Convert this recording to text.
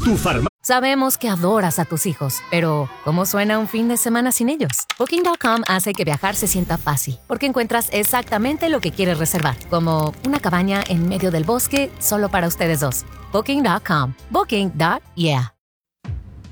Tu farmacia. Sabemos que adoras a tus hijos, pero ¿cómo suena un fin de semana sin ellos? Booking.com hace que viajar se sienta fácil, porque encuentras exactamente lo que quieres reservar, como una cabaña en medio del bosque solo para ustedes dos. Booking.com. Booking.yeah.